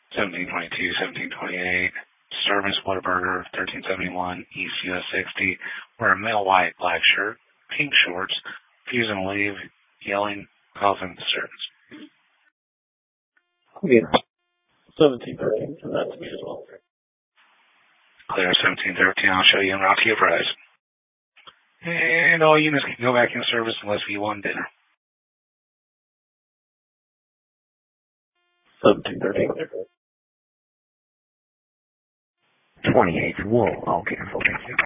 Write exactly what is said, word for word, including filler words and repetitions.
seventeen twenty-two, seventeen twenty-eight. Disturbance, Whataburger, thirteen seventy-one, East U S sixty. Wear a male white, black shirt, pink shorts, fuse and leave, yelling, causing disturbance. Okay. seventeen thirteen, so that's me as well. Clear seventeen thirteen, I'll show you en route to your prize. And all units can go back in service unless you want dinner. seventeen thirteen. twenty-eight, whoa, I'll cancel, thank you.